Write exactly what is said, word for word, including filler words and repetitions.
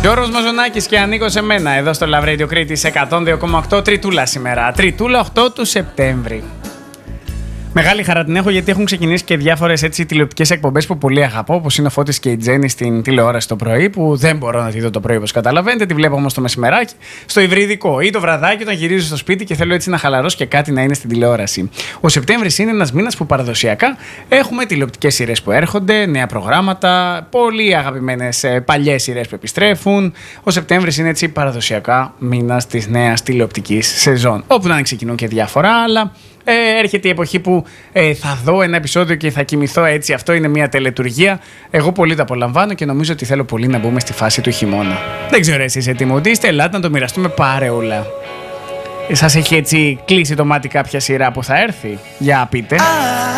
Γιώργος Μαζονάκης και ανήκω σε μένα, εδώ στο Love Radio Κρήτης εκατόν δύο κόμμα οκτώ, Τριτούλα σήμερα. Τριτούλα οκτώ του Σεπτέμβρη. Μεγάλη χαρά την έχω γιατί έχουν ξεκινήσει και διάφορες έτσι τηλεοπτικές εκπομπές που πολύ αγαπώ, όπως είναι ο Φώτης και η Τζέννη στην τηλεόραση το πρωί, που δεν μπορώ να τη δω το πρωί όπως καταλαβαίνετε, τη βλέπω όμως το μεσημεράκι, στο υβριδικό ή το βραδάκι όταν γυρίζω στο σπίτι και θέλω έτσι να χαλαρώσω και κάτι να είναι στην τηλεόραση. Ο Σεπτέμβρης είναι ένας μήνας που παραδοσιακά έχουμε τηλεοπτικές σειρές που έρχονται, νέα προγράμματα, πολύ αγαπημένες παλιές σειρές που επιστρέφουν. Ο Σεπτέμβρης είναι έτσι παραδοσιακά μήνας της νέας τηλεοπτικής σεζόν. Όπου να ξεκινούν και διάφορα άλλα. Ε, έρχεται η εποχή που ε, θα δω ένα επεισόδιο και θα κοιμηθώ έτσι. Αυτό είναι μια τελετουργία. Εγώ πολύ το απολαμβάνω και νομίζω ότι θέλω πολύ να μπούμε στη φάση του χειμώνα. Δεν ξέρω εσείς έτοιμοι ότι είστε. Ελάτε να το μοιραστούμε παρεούλα. Σας έχει έτσι κλείσει το μάτι κάποια σειρά που θα έρθει? Για πείτε.